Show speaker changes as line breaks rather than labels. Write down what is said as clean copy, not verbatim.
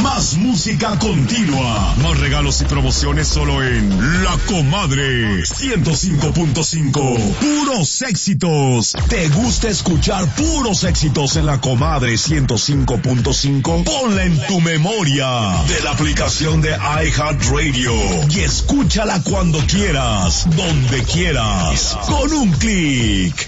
Más música continua. Más regalos y promociones solo en La Comadre 105.5. Puros éxitos. ¿Te gusta escuchar puros éxitos en La Comadre 105.5? Ponla en tu memoria de la aplicación de iHeartRadio y escúchala cuando quieras, donde quieras, con un clic.